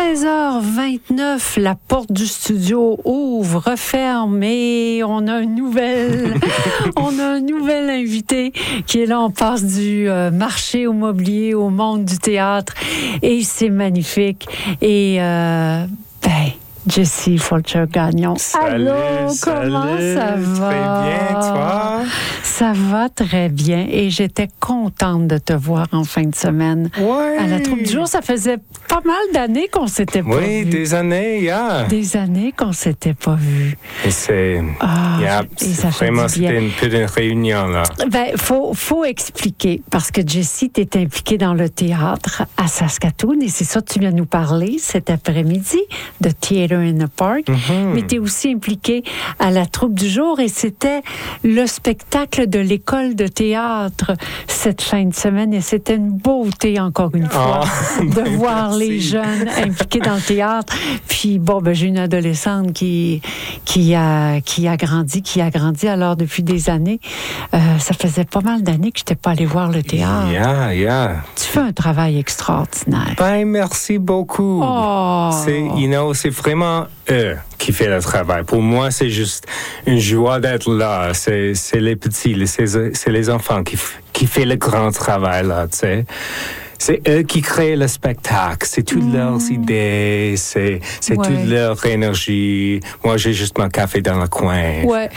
16h29, la porte du studio ouvre, referme et on a un nouvel invité qui est là. On passe du marché au mobilier au monde du théâtre et c'est magnifique. Et Jessie Fulcher-Gagnon. Salut, allô, comment ça va? Très bien, toi? Ça va très bien et j'étais contente de te voir en fin de semaine. Ouais. À la troupe du jour, ça faisait pas mal d'années qu'on s'était pas vu. Oui, des années, Des années qu'on s'était pas vu. Et c'est... vraiment, c'était une petite réunion, là. Faut expliquer, parce que Jessie, t'es impliquée dans le théâtre à Saskatoon, et c'est ça que tu viens de nous parler cet après-midi, de Theatre in the Park. Mm-hmm. Mais t'es aussi impliquée à la troupe du jour, et c'était le spectacle de l'école de théâtre cette fin de semaine, et c'était une beauté, encore une fois, de voir les jeunes impliqués dans le théâtre. Puis, j'ai une adolescente qui a grandi alors depuis des années. Ça faisait pas mal d'années que je n'étais pas allée voir le théâtre. Tu fais un travail extraordinaire. Merci beaucoup. C'est vraiment eux qui font le travail. Pour moi, c'est juste une joie d'être là. C'est les petits, c'est les enfants qui font le grand travail, là, tu sais. C'est eux qui créent le spectacle. C'est toutes leurs idées, c'est toute leur énergie. Moi, j'ai juste mon café dans le coin. Ouais.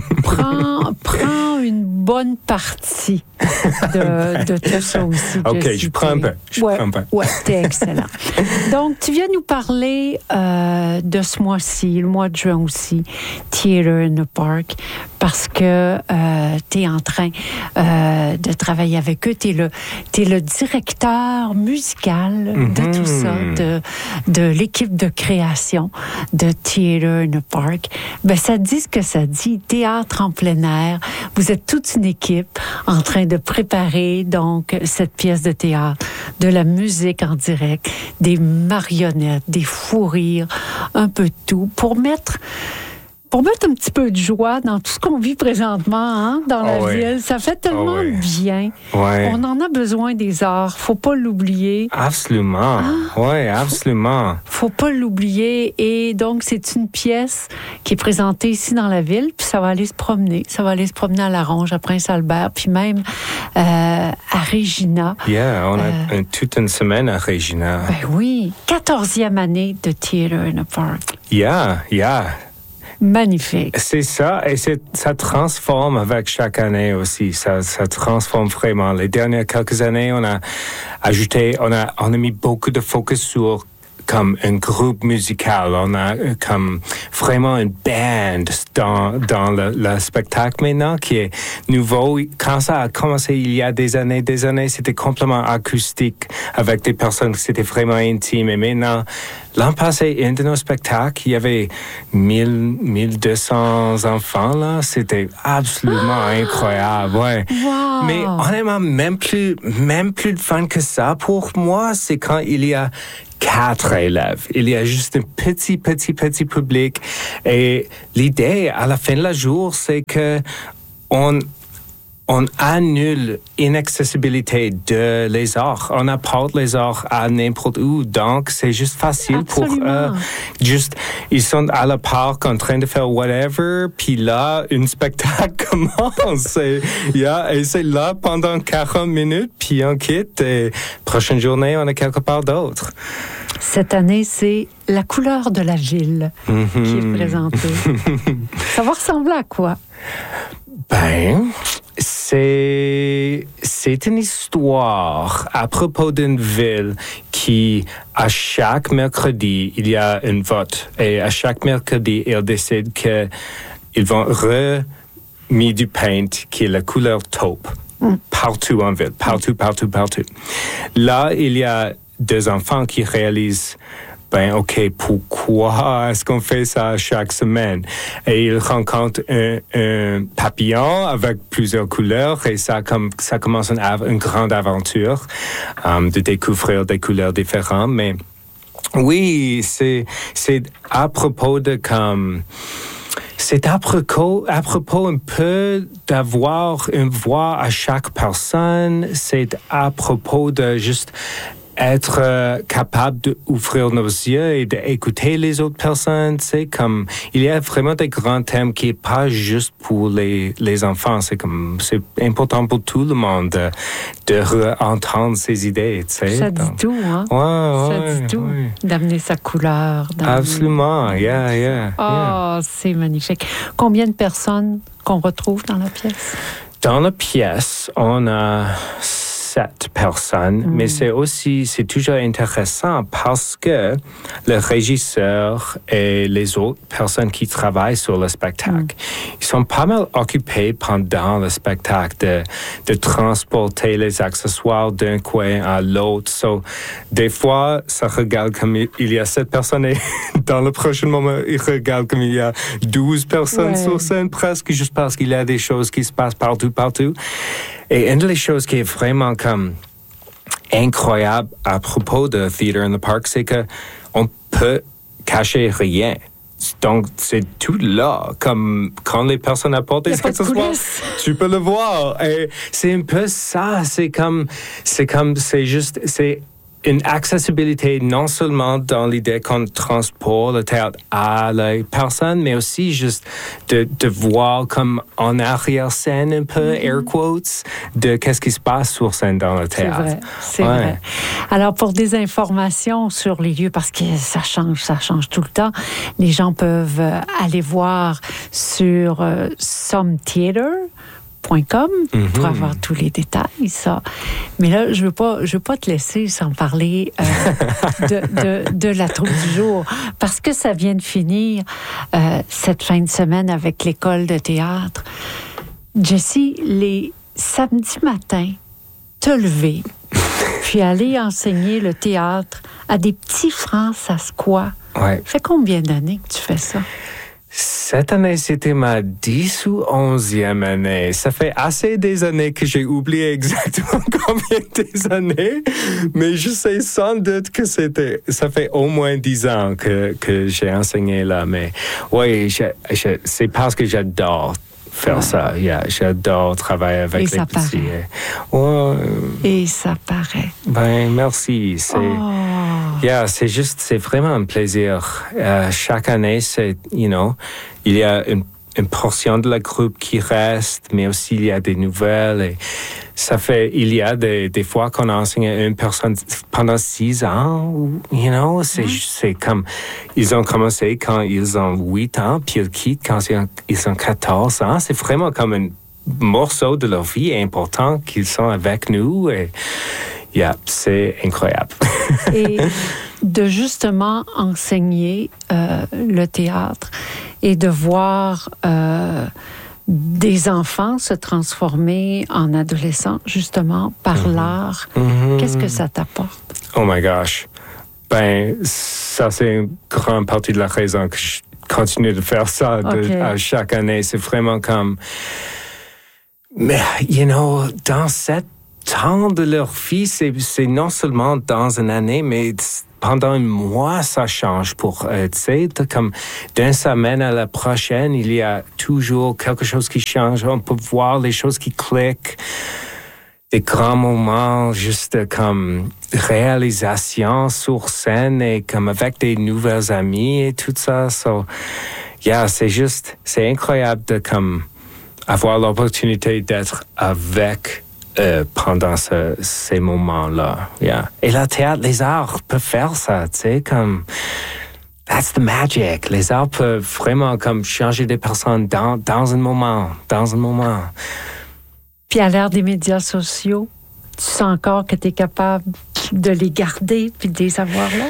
Prends une bonne partie de tout ça aussi. OK, je prends un peu. Ouais, t'es excellent. Donc, tu viens nous parler de ce mois-ci, le mois de juin aussi, Theatre in the Park, parce que t'es en train de travailler avec eux. T'es le directeur musical de tout ça, de l'équipe de création de Theatre in the Park. Ça dit ce que ça dit, théâtre en plein air. Vous êtes toute une équipe en train de préparer donc cette pièce de théâtre, de la musique en direct, des marionnettes, des fous rires, un peu de tout, pour mettre un petit peu de joie dans tout ce qu'on vit présentement dans la ville. Ça fait tellement bien. Ouais. On en a besoin des arts. Faut pas l'oublier. Absolument. Oui, absolument. Faut pas l'oublier. Et donc, c'est une pièce qui est présentée ici dans la ville, puis ça va aller se promener. Ça va aller se promener à La Ronge, à Prince-Albert, puis même à Regina. On a toute une semaine à Regina. Oui. 14e année de Theatre in the Park. Magnifique. C'est ça, et ça transforme avec chaque année aussi. Ça transforme vraiment. Les dernières quelques années, on a mis beaucoup de focus sur comme un groupe musical. On a comme vraiment une band dans le spectacle maintenant qui est nouveau. Quand ça a commencé il y a des années, c'était complètement acoustique avec des personnes qui c'était vraiment intime. Et maintenant, l'an passé, un de nos spectacles, il y avait 1200 enfants, là. C'était absolument incroyable, ouais. Wow. Mais honnêtement, même plus de fun que ça pour moi, c'est quand il y a 4 élèves. Il y a juste un petit public. Et l'idée, à la fin de la jour, c'est que on annule inaccessibilité de les arts. On apporte les arts à n'importe où. Donc, c'est juste facile pour eux. Ils sont à la parc en train de faire whatever. Puis là, un spectacle commence. Et c'est là pendant 40 minutes. Puis on quitte. Et prochaine journée, on est quelque part d'autre. Cette année, c'est la couleur de la ville qui est présentée. Ça va ressembler à quoi? C'est une histoire à propos d'une ville qui, à chaque mercredi, il y a un vote. Et à chaque mercredi, ils décident qu'ils vont remettre du paint qui est la couleur taupe. Partout en ville. Partout. Là, il y a 2 enfants qui réalisent OK, pourquoi est-ce qu'on fait ça chaque semaine? Et ils rencontrent un papillon avec plusieurs couleurs et ça commence une grande aventure de découvrir des couleurs différentes. Mais oui, c'est à propos de comme... C'est à propos un peu d'avoir une voix à chaque personne. C'est à propos de juste être capable d'ouvrir nos yeux et d'écouter les autres personnes, tu sais, comme il y a vraiment des grands thèmes qui n'est pas juste pour les enfants, c'est important pour tout le monde de entendre ces idées, tu sais. Ça dit tout, hein? Ouais, ça dit tout, d'amener sa couleur. Absolument, yeah. C'est magnifique. Combien de personnes qu'on retrouve dans la pièce? Dans la pièce, on a 7 personnes, mais c'est toujours intéressant parce que le régisseur et les autres personnes qui travaillent sur le spectacle, ils sont pas mal occupés pendant le spectacle de transporter les accessoires d'un coin à l'autre. So, des fois, ça regarde comme il y a 7 personnes et dans le prochain moment, il regarde comme il y a 12 personnes sur scène presque, juste parce qu'il y a des choses qui se passent partout. Et une des choses qui est vraiment comme incroyable à propos de Theater in the Park, c'est que on peut cacher rien. Donc, c'est tout là. Comme quand les personnes apportent des accessoires, tu peux le voir. Et c'est un peu ça. C'est une accessibilité non seulement dans l'idée qu'on transporte le théâtre à les personnes, mais aussi juste de voir comme en arrière-scène un peu, air quotes, de qu'est-ce qui se passe sur scène dans le théâtre. C'est vrai. Alors, pour des informations sur les lieux, parce que ça change tout le temps, les gens peuvent aller voir sur sometheater.com pour avoir tous les détails, ça. Mais là, je veux pas te laisser sans parler de la troupe du jour, parce que ça vient de finir cette fin de semaine avec l'école de théâtre. Jessie, les samedis matins, te lever, puis aller enseigner le théâtre à des petits Fransaskois. Ouais. Ça fait combien d'années que tu fais ça? Cette année, c'était ma 10 ou 11e année. Ça fait assez des années que j'ai oublié exactement combien des années, mais je sais sans doute que ça fait au moins 10 ans que j'ai enseigné là. Mais oui, c'est parce que j'adore faire ça. J'adore travailler avec les petits. Et ça paraît. Ben, merci. C'est vraiment un plaisir. Chaque année, il y a une portion de la groupe qui reste, mais aussi il y a des nouvelles. Et il y a des fois qu'on a enseigné une personne pendant 6 ans, c'est comme, ils ont commencé quand ils ont 8 ans, puis ils quittent quand ils ont 14 ans. C'est vraiment comme un morceau de leur vie important qu'ils sont avec nous. Et, c'est incroyable. Et de justement enseigner le théâtre et de voir des enfants se transformer en adolescents, justement, par l'art, qu'est-ce que ça t'apporte? Oh my gosh! Ben, ça, c'est une grande partie de la raison que je continue de faire ça à chaque année. C'est vraiment comme... Mais, dans cette temps de leur vie, c'est non seulement dans une année, mais pendant un mois, ça change pour eux. Tu sais, comme d'une semaine à la prochaine, il y a toujours quelque chose qui change. On peut voir les choses qui cliquent. Des grands moments, juste comme réalisation sur scène et comme avec des nouvelles amies et tout ça. C'est incroyable de comme avoir l'opportunité d'être avec pendant ces moments-là. Et le théâtre, les arts peuvent faire ça, tu sais, comme... That's the magic. Les arts peuvent vraiment comme changer des personnes dans un moment. Puis à l'ère des médias sociaux, tu sens encore que tu es capable de les garder puis de les avoir là?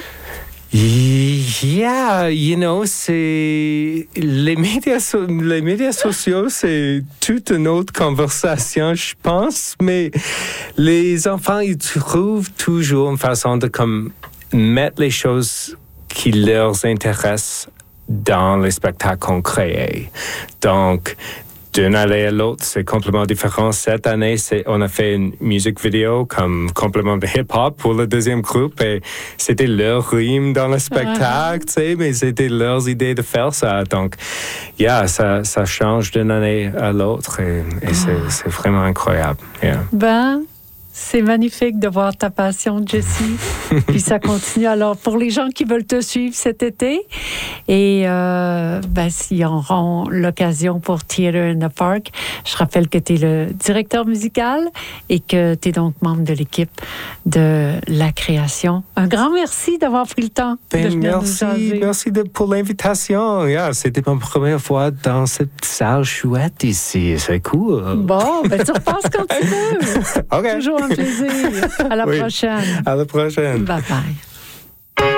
C'est les médias sociaux, c'est toute une autre conversation, je pense, mais les enfants, ils trouvent toujours une façon de comme mettre les choses qui leur intéressent dans les spectacles qu'on crée. Donc, d'une année à l'autre, c'est complètement différent. Cette année, on a fait une musique vidéo comme complément de hip-hop pour le deuxième groupe et c'était leur rime dans le spectacle, tu sais, mais c'était leurs idées de faire ça. Donc, ça change d'une année à l'autre et c'est vraiment incroyable. Ben, C'est magnifique de voir ta passion, Jessie. Puis ça continue. Alors, pour les gens qui veulent te suivre cet été, et s'ils auront l'occasion pour Theater in the Park, je rappelle que tu es le directeur musical et que tu es donc membre de l'équipe de la création. Un grand merci d'avoir pris le temps de venir nous jaser. Merci pour l'invitation. Yeah, c'était ma première fois dans cette salle chouette ici. C'est cool. Bon, tu repasses quand tu veux. OK. Toujours un plaisir. À la prochaine. À la prochaine. Bye bye.